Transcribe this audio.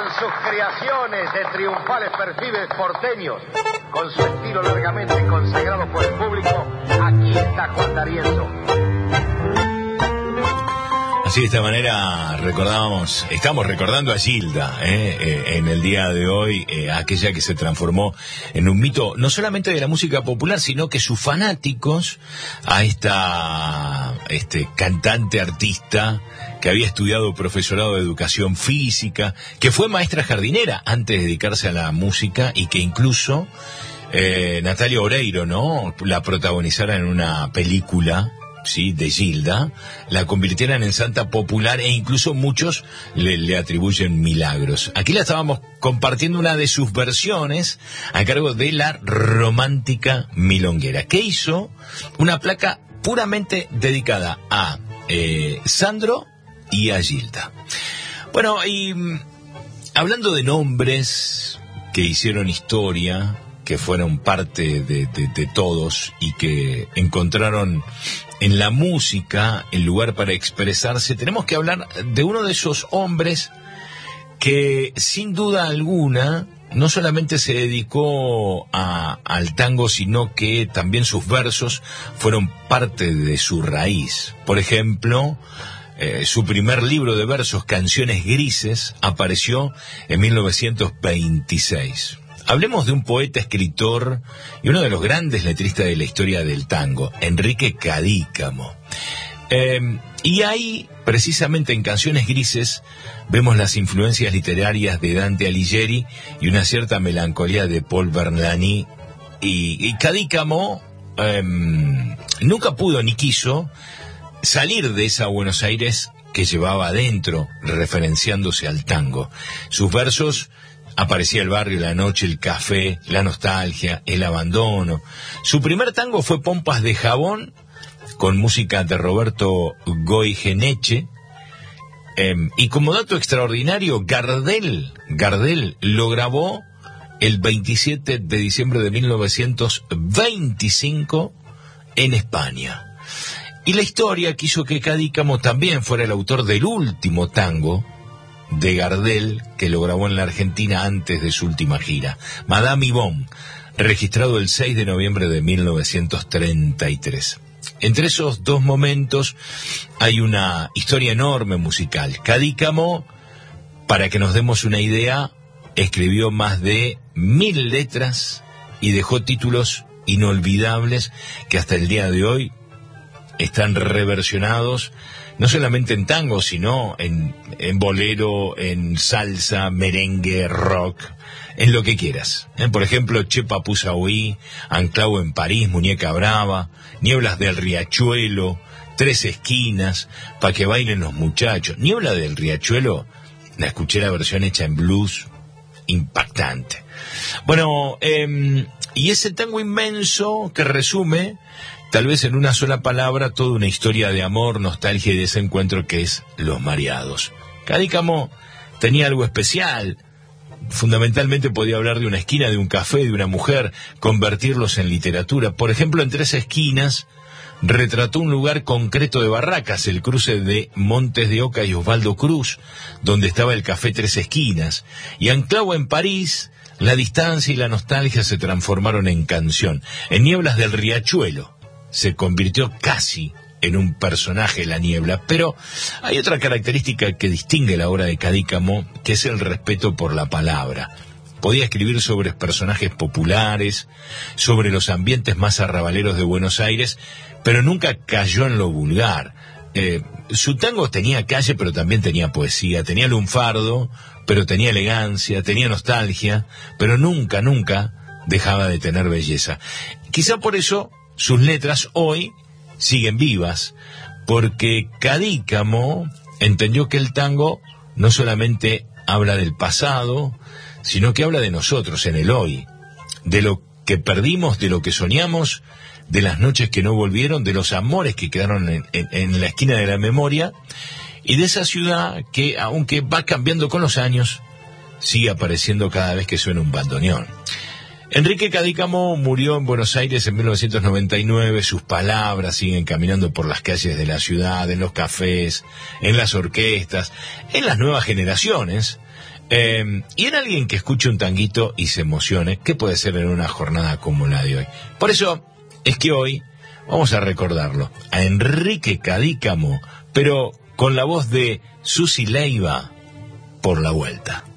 sus creaciones de triunfales perfiles porteños, con su estilo largamente consagrado por el público, aquí está Juan D'Arienzo. Así de esta manera estamos recordando a Gilda, en el día de hoy, aquella que se transformó en un mito, no solamente de la música popular, sino que sus fanáticos a esta cantante artista que había estudiado profesorado de educación física, que fue maestra jardinera antes de dedicarse a la música y que incluso Natalia Oreiro, ¿no?, la protagonizara en una película, sí, de Gilda, la convirtieran en santa popular e incluso muchos le atribuyen milagros. Aquí la estábamos compartiendo una de sus versiones a cargo de la romántica milonguera, que hizo una placa puramente dedicada a Sandro y a Gilda. Bueno, y hablando de nombres que hicieron historia, que fueron parte de todos y que encontraron en la música el lugar para expresarse, tenemos que hablar de uno de esos hombres que sin duda alguna no solamente se dedicó al tango, sino que también sus versos fueron parte de su raíz. Por ejemplo, su primer libro de versos, Canciones Grises, apareció en 1926. Hablemos de un poeta, escritor y uno de los grandes letristas de la historia del tango, Enrique Cadícamo. Y ahí, precisamente en Canciones Grises, vemos las influencias literarias de Dante Alighieri y una cierta melancolía de Paul Bernani. Y Cadícamo nunca pudo ni quiso salir de esa Buenos Aires que llevaba adentro, referenciándose al tango. Sus versos: aparecía el barrio, la noche, el café, la nostalgia, el abandono. Su primer tango fue Pompas de Jabón, con música de Roberto Goyeneche. Y como dato extraordinario, Gardel lo grabó el 27 de diciembre de 1925 en España. Y la historia quiso que Cadícamo también fuera el autor del último tango de Gardel, que lo grabó en la Argentina antes de su última gira, Madame Yvonne, registrado el 6 de noviembre de 1933. Entre esos dos momentos hay una historia enorme musical. Cadícamo, para que nos demos una idea, escribió más de 1000 letras y dejó títulos inolvidables que hasta el día de hoy están reversionados, no solamente en tango, sino en bolero, en salsa, merengue, rock, en lo que quieras. Por ejemplo, Che Papusa Oí, Anclao en París, Muñeca Brava, Nieblas del Riachuelo, Tres Esquinas, Pa' que bailen los muchachos. Niebla del Riachuelo, la escuché la versión hecha en blues, impactante. Bueno, y ese tango inmenso que resume, tal vez en una sola palabra, toda una historia de amor, nostalgia y desencuentro, que es Los Mareados. Cadícamo tenía algo especial. Fundamentalmente podía hablar de una esquina, de un café, de una mujer, convertirlos en literatura. Por ejemplo, en Tres Esquinas retrató un lugar concreto de Barracas, el cruce de Montes de Oca y Osvaldo Cruz, donde estaba el café Tres Esquinas. Y Anclao en París, la distancia y la nostalgia se transformaron en canción. En Nieblas del Riachuelo se convirtió casi en un personaje la niebla, pero hay otra característica que distingue la obra de Cadícamo, que es el respeto por la palabra. Podía escribir sobre personajes populares, sobre los ambientes más arrabaleros de Buenos Aires, pero nunca cayó en lo vulgar. Su tango tenía calle, pero también tenía poesía, tenía lunfardo, pero tenía elegancia, tenía nostalgia, pero nunca dejaba de tener belleza. Quizá por eso sus letras hoy siguen vivas, porque Cadícamo entendió que el tango no solamente habla del pasado, sino que habla de nosotros en el hoy, de lo que perdimos, de lo que soñamos, de las noches que no volvieron, de los amores que quedaron en la esquina de la memoria, y de esa ciudad que, aunque va cambiando con los años, sigue apareciendo cada vez que suena un bandoneón. Enrique Cadícamo murió en Buenos Aires en 1999, sus palabras siguen caminando por las calles de la ciudad, en los cafés, en las orquestas, en las nuevas generaciones. Y en alguien que escuche un tanguito y se emocione, ¿qué puede ser en una jornada como la de hoy? Por eso es que hoy vamos a recordarlo, a Enrique Cadícamo, pero con la voz de Susi Leiva, Por la Vuelta.